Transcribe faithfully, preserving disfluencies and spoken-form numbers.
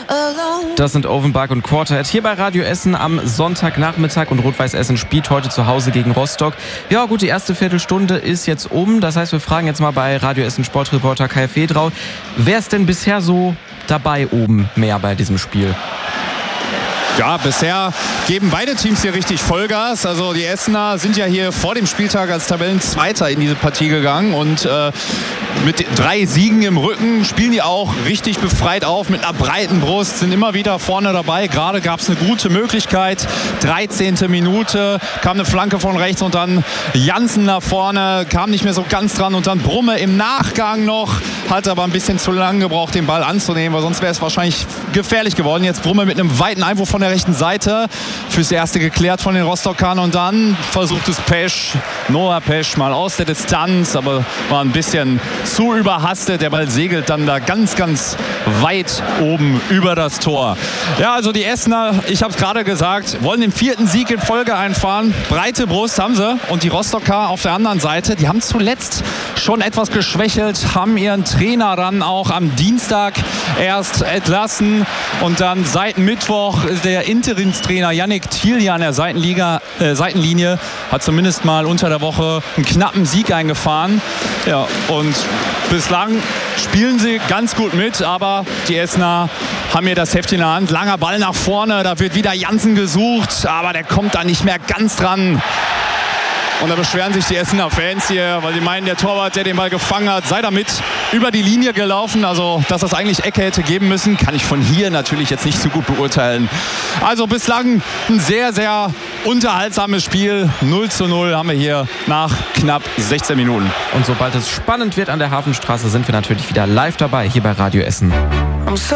Das sind Offenbach und Quartet hier bei Radio Essen am Sonntagnachmittag und Rot-Weiß Essen spielt heute zu Hause gegen Rostock. Ja gut, die erste Viertelstunde ist jetzt um. Das heißt, wir fragen jetzt mal bei Radio Essen Sportreporter Kai Fedrau, wer ist denn bisher so dabei oben mehr bei diesem Spiel? Ja, bisher geben beide Teams hier richtig Vollgas. Also die Essener sind ja hier vor dem Spieltag als Tabellenzweiter in diese Partie gegangen und äh, mit drei Siegen im Rücken spielen die auch richtig befreit auf mit einer breiten Brust, sind immer wieder vorne dabei. Gerade gab es eine gute Möglichkeit. dreizehnte Minute kam eine Flanke von rechts und dann Jansen nach vorne, kam nicht mehr so ganz dran und dann Brumme im Nachgang noch, hat aber ein bisschen zu lang gebraucht, den Ball anzunehmen, weil sonst wäre es wahrscheinlich gefährlich geworden. Jetzt Brumme mit einem weiten Einwurf von der rechten Seite, fürs Erste geklärt von den Rostockern und dann versucht es Pesch, Noah Pesch mal aus der Distanz, aber war ein bisschen zu überhastet. Der Ball segelt dann da ganz, ganz weit oben über das Tor. Ja, also die Essener, ich habe es gerade gesagt, wollen den vierten Sieg in Folge einfahren. Breite Brust haben sie und die Rostocker auf der anderen Seite, die haben zuletzt schon etwas geschwächelt, haben ihren Trainer dann auch am Dienstag erst entlassen und dann seit Mittwoch ist der Interimstrainer Yannick Thielje an der Seitenliga, äh, Seitenlinie, hat zumindest mal unter der Woche einen knappen Sieg eingefahren. Ja, und bislang spielen sie ganz gut mit, aber die Essener haben hier das Heft in der Hand. Langer Ball nach vorne, da wird wieder Jansen gesucht, aber der kommt da nicht mehr ganz dran. Und da beschweren sich die Essener Fans hier, weil sie meinen, der Torwart, der den Ball gefangen hat, sei damit über die Linie gelaufen. Also, dass das eigentlich Ecke hätte geben müssen, kann ich von hier natürlich jetzt nicht so gut beurteilen. Also bislang ein sehr, sehr unterhaltsames Spiel. null zu null haben wir hier nach knapp sechzehn Minuten. Und sobald es spannend wird an der Hafenstraße, sind wir natürlich wieder live dabei hier bei Radio Essen.